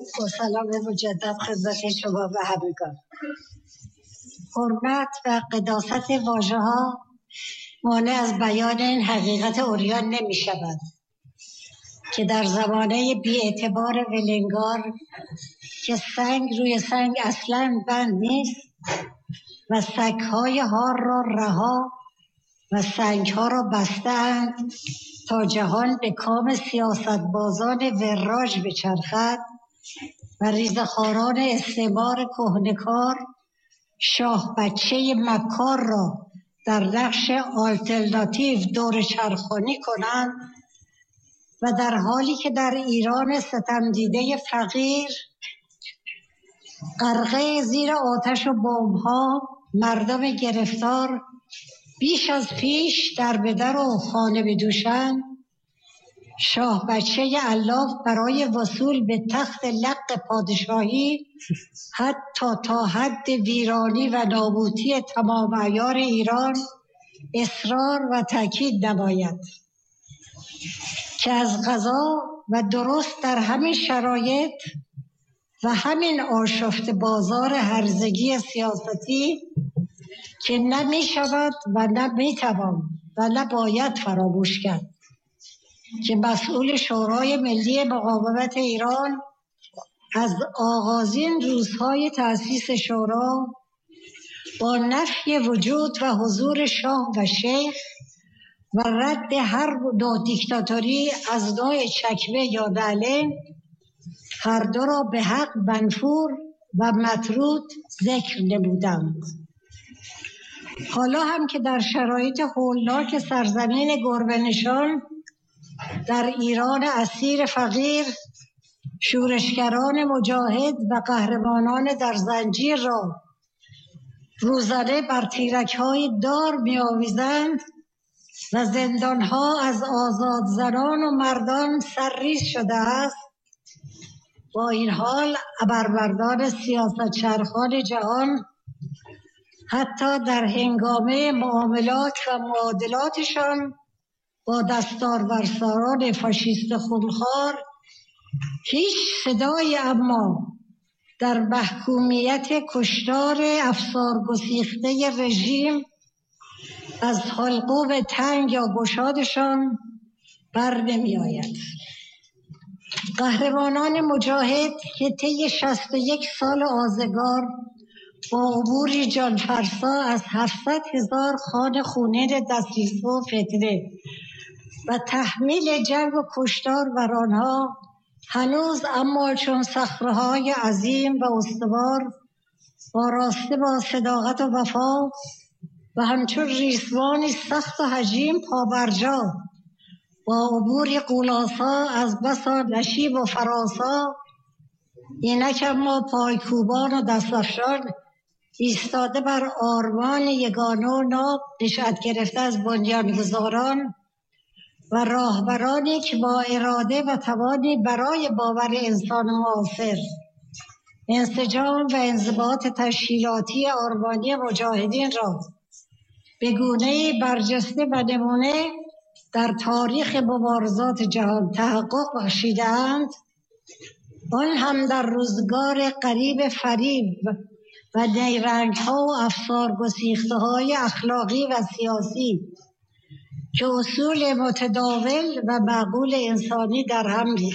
با سلام مجدد خدمت شما و همگان. حرمت و قداست واژه ها مانع از بیان این حقیقت عریان نمی شود که در زمانه بی اعتبار ولنگار که سنگ روی سنگ اصلاً بند نیست و سگ‌های هار را رها و سنگ‌ها را بسته‌اند تا جهان به کام سیاست‌بازان وراج بچرخد و ریزخواران استعمار کهنه‌کار شاه بچه مکار را در نقش آلترناتیو دور چرخانی کنند و در حالی که در ایران ستمدیده فقیر غرقه زیر آتش و بمب‌ها مردم گرفتار بیش از پیش در به در و خانه بدوشند، شاه بچه الاف برای وصول به تخت لق پادشاهی حتی تا حد ویرانی و نابودی تمام عیار ایران اصرار و تاکید نماید که از قضا و درست در همین شرایط و همین آشفته بازار هرزگی سیاستی که نه می شود و نه می توان و نه باید فراموش کرد که مسئول شورای ملی مقاومت ایران از آغازین روزهای تأسیس شورا با نفی وجود و حضور شاه و شیخ و رد هر نوع دیکتاتوری از نوع چکمه یا نعلین هر دو را به حق منفور و مطرود ذکر نمودند. حالا هم که در شرایط هولناک سرزمین گربه نشان در ایران اسیر فقیر شورشگران مجاهد و قهرمانان در زنجیر را روزانه بر تیرک‌های دار می‌آویزند و زندان‌ها از آزاد زنان و مردان سرریز شده است، با این حال ابرمردان سیاست چرخان جهان حتی در هنگامه معاملات و معادلاتشان با دستارورساران فاشیست خونخوار هیچ صدایی اما در محکومیت کشتار افسار گسیخته رژیم از حلقوم تنگ یا گشادشان بر نمی آید. قهرمانان مجاهد که طی 61 سال آزگار با عبوری جانفرسا از 700,000 خان خونین دسیسه و فتنه و تحمیل جنگ و کشتار بر آنها هنوز اما چون صخره‌های عظیم و استوار آراسته با صداقت و وفا و همچون ریسمانی سخت و حجیم پابرجا با عبوری قولاسا از بسا نشیب و فراسا اینک اما پایکوبان و دستافشان ایستاده بر آرمان یگانه و ناب نشأت گرفته از بنیانگذاران و راهبرانی که با اراده و توانی برای باور انسان معاصر انسجام و انضباط تشکیلاتی آرمانی مجاهدین را به گونه‌ای برجسته و نمونه در تاریخ مبارزات جهان تحقق بخشیده‌اند، آن هم در روزگار قریب فریب و نیرنگ‌ها و افسار گسیخته‌های اخلاقی و سیاسی که اصول متداول و معقول انسانی در هم